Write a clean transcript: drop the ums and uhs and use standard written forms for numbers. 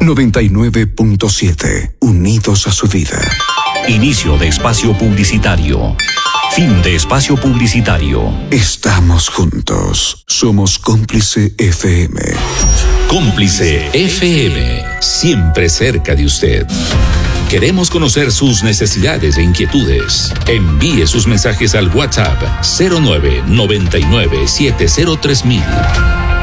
99.7. Unidos a su vida. Inicio de espacio publicitario. Fin de espacio publicitario. Estamos juntos. Somos Cómplice FM. Cómplice FM. Siempre cerca de usted. Queremos conocer sus necesidades e inquietudes. Envíe sus mensajes al WhatsApp 0999703000.